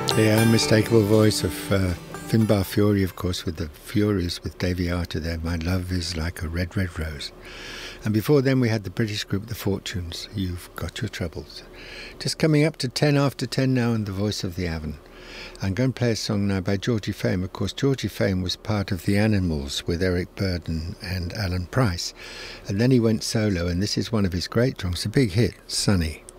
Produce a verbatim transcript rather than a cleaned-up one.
The unmistakable voice of uh, Finbar Fury, of course, with the Furies, with Davey Arter there. My love is like a red, red rose. And before then we had the British group The Fortunes, You've Got Your Troubles. Just coming up to ten after ten now, and the voice of the Avon. I'm going to play a song now by Georgie Fame. Of course, Georgie Fame was part of the Animals with Eric Burdon and Alan Price. And then he went solo, and this is one of his great songs, a big hit, Sunny.